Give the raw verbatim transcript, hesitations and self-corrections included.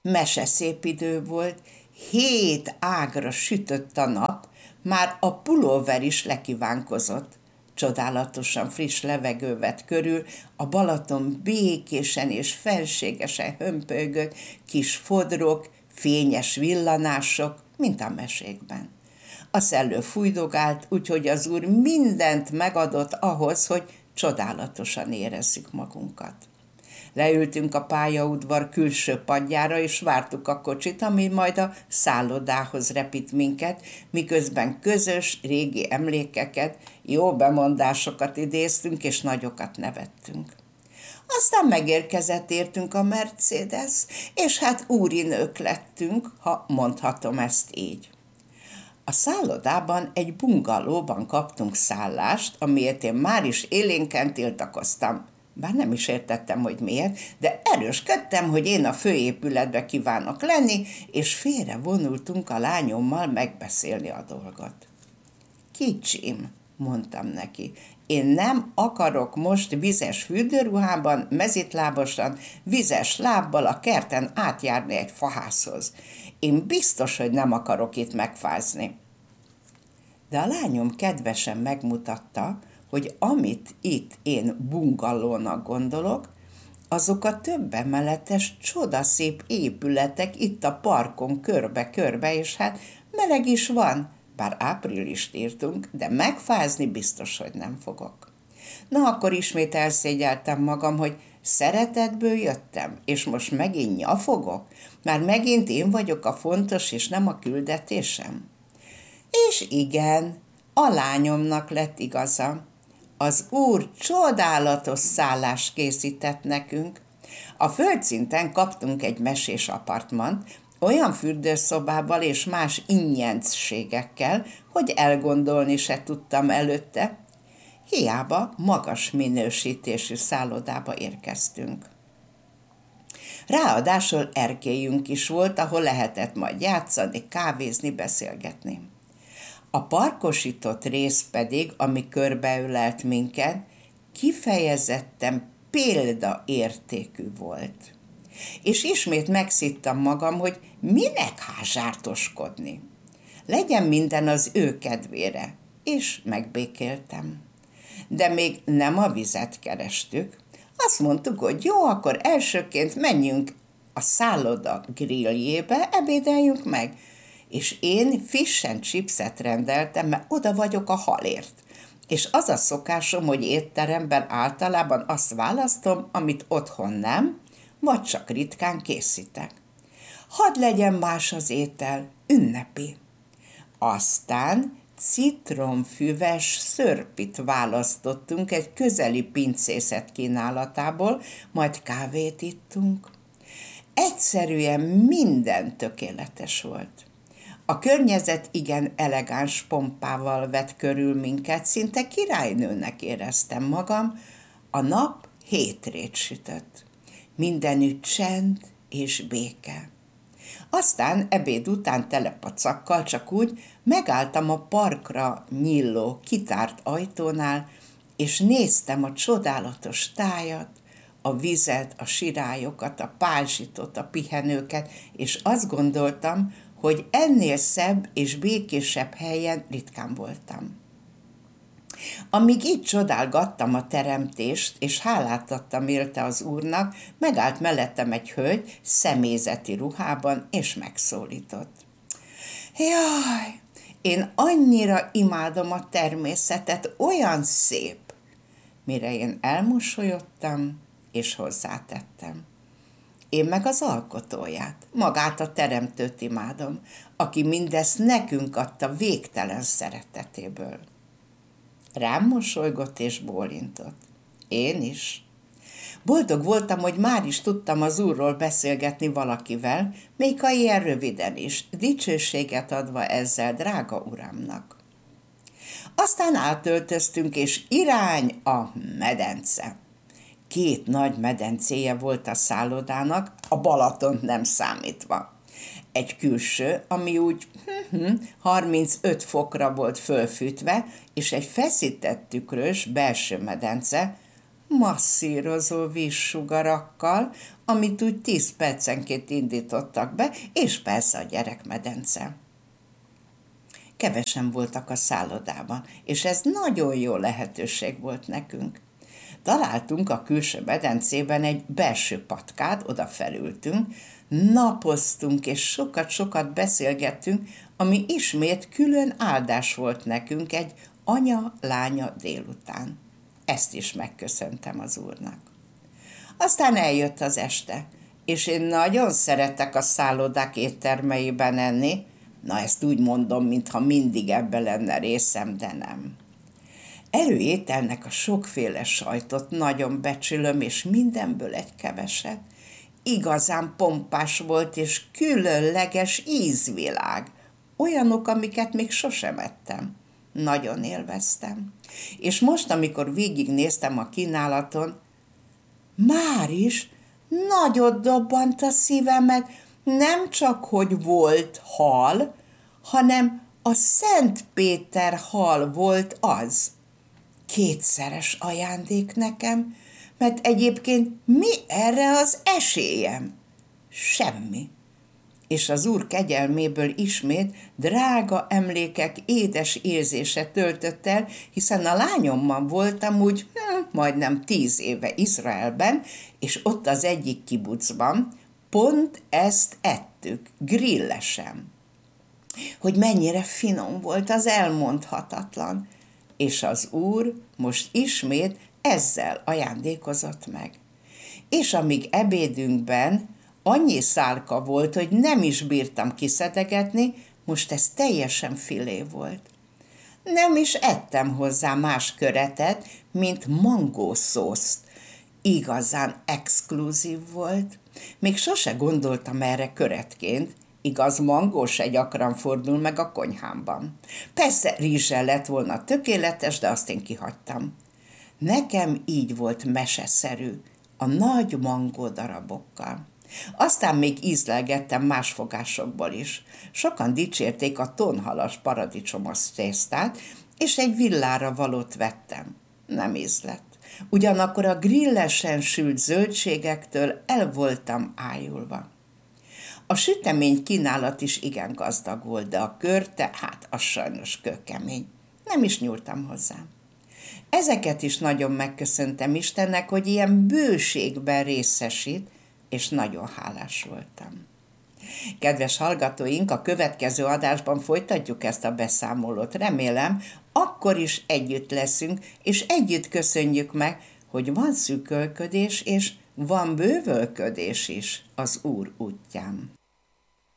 Mese szép idő volt, hét ágra sütött a nap, már a pulóver is lekívánkozott. Csodálatosan friss levegő vett körül, a Balaton békésen és felségesen hömpölygött, kis fodrok, fényes villanások, mint a mesékben. A szellő fújdogált, úgyhogy az úr mindent megadott ahhoz, hogy csodálatosan érezzük magunkat. Leültünk a pályaudvar külső padjára, és vártuk a kocsit, ami majd a szállodához repít minket, miközben közös, régi emlékeket, jó bemondásokat idéztünk, és nagyokat nevettünk. Aztán megérkezett értünk a Mercedes, és hát úrinők lettünk, ha mondhatom ezt így. A szállodában egy bungalóban kaptunk szállást, amiért én már is élénken tiltakoztam. Bár nem is értettem, hogy miért, de erősködtem, hogy én a főépületbe kívánok lenni, és félre vonultunk a lányommal megbeszélni a dolgot. Kicsim, mondtam neki, én nem akarok most vizes fürdőruhában, mezitlábosan, vizes lábbal a kerten átjárni egy fahászhoz. Én biztos, hogy nem akarok itt megfázni. De a lányom kedvesen megmutatta, hogy amit itt én bungalónak gondolok, azok a több emeletes, csodaszép épületek itt a parkon körbe-körbe, és hát meleg is van, bár áprilist írtunk, de megfázni biztos, hogy nem fogok. Na, akkor ismét elszégyeltem magam, hogy szeretetből jöttem, és most megint nyafogok? Már megint én vagyok a fontos, és nem a küldetésem? És igen, a lányomnak lett igaza. Az úr csodálatos szállást készített nekünk. A földszinten kaptunk egy mesés apartmant, olyan fürdőszobával és más ingyenségekkel, hogy elgondolni se tudtam előtte. Hiába magas minősítésű szállodába érkeztünk. Ráadásul erkélyünk is volt, ahol lehetett majd játszani, kávézni, beszélgetni. A parkosított rész pedig, ami körbeölelt minket, kifejezetten példaértékű volt. És ismét megszittam magam, hogy minek házsártoskodni. Legyen minden az ő kedvére, és megbékéltem. De még nem a vizet kerestük. Azt mondtuk, hogy jó, akkor elsőként menjünk a szálloda grilljébe, ebédeljünk meg, és én fish and chipset rendeltem, mert oda vagyok a halért. És az a szokásom, hogy étteremben általában azt választom, amit otthon nem, vagy csak ritkán készítek. Hadd legyen más az étel, ünnepi. Aztán citromfüves szörpit választottunk egy közeli pincészet kínálatából, majd kávét ittunk. Egyszerűen minden tökéletes volt. A környezet igen elegáns pompával vett körül minket, szinte királynőnek éreztem magam, a nap hétrét sütött. Mindenütt csend és béke. Aztán ebéd után telepacakkal csak úgy megálltam a parkra nyíló, kitárt ajtónál, és néztem a csodálatos tájat, a vizet, a sirályokat, a pázsitot, a pihenőket, és azt gondoltam, hogy ennél szebb és békésebb helyen ritkán voltam. Amíg így csodálgattam a teremtést, és hálát adtam érte az úrnak, megállt mellettem egy hölgy személyzeti ruhában, és megszólított. Jaj, én annyira imádom a természetet, olyan szép! Mire én elmosolyodtam, és hozzátettem. Én meg az alkotóját, magát a teremtőt imádom, aki mindezt nekünk adta végtelen szeretetéből. Rám mosolygott és bólintott. Én is. Boldog voltam, hogy már is tudtam az úrról beszélgetni valakivel, még ha ilyen röviden is, dicsőséget adva ezzel drága uramnak. Aztán átöltöztünk, és irány a medence. Két nagy medencéje volt a szállodának, a Balatont nem számítva. Egy külső, ami úgy harmincöt fokra volt fölfűtve, és egy feszített tükrös belső medence, masszírozó vízsugarakkal, amit úgy tíz percenként indítottak be, és persze a gyerekmedence. Kevesen voltak a szállodában, és ez nagyon jó lehetőség volt nekünk. Találtunk a külső medencében egy belső patkát, oda felültünk, napoztunk és sokat-sokat beszélgettünk, ami ismét külön áldás volt nekünk egy anya-lánya délután. Ezt is megköszöntem az Úrnak. Aztán eljött az este, és én nagyon szeretek a szállodák éttermeiben enni, na ezt úgy mondom, mintha mindig ebbe lenne részem, de nem. Előételnek a sokféle sajtot nagyon becsülöm, és mindenből egy keveset. Igazán pompás volt, és különleges ízvilág. Olyanok, amiket még sosem ettem. Nagyon élveztem. És most, amikor végignéztem a kínálaton, már is nagyot dobbant a szívemet, nem csak, hogy volt hal, hanem a Szent Péter hal volt az. Kétszeres ajándék nekem, mert egyébként mi erre az esélyem? Semmi. És az Úr kegyelméből ismét drága emlékek édes érzése töltött el, hiszen a lányommal voltam úgy hm, majdnem tíz éve Izraelben, és ott az egyik kibucban pont ezt ettük, grillesen. Hogy mennyire finom volt, az elmondhatatlan. És az Úr most ismét ezzel ajándékozott meg. És amíg ebédünkben annyi szálka volt, hogy nem is bírtam kiszedegetni, most ez teljesen filé volt. Nem is ettem hozzá más köretet, mint mangószószt. Igazán exkluzív volt. Még sose gondoltam erre köretként, igaz, mangó se gyakran fordul meg a konyhámban. Persze rizssel lett volna tökéletes, de azt én kihagytam. Nekem így volt meseszerű, a nagy mangó darabokkal. Aztán még ízlelgettem más fogásokból is. Sokan dicsérték a tonhalas paradicsomos tésztát, és egy villára valót vettem. Nem ízlett. Ugyanakkor a grillesen sült zöldségektől el voltam ájulva. A sütemény kínálat is igen gazdag volt, de a körte, hát az sajnos kőkemény. Nem is nyúltam hozzá. Ezeket is nagyon megköszöntem Istennek, hogy ilyen bőségben részesít, és nagyon hálás voltam. Kedves hallgatóink, a következő adásban folytatjuk ezt a beszámolót. Remélem, akkor is együtt leszünk, és együtt köszönjük meg, hogy van szűkölködés, és van bővölködés is az Úr útján.